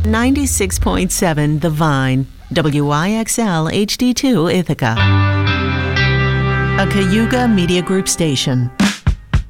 96.7 The Vine, WIXL HD2 Ithaca. A Cayuga Media Group station.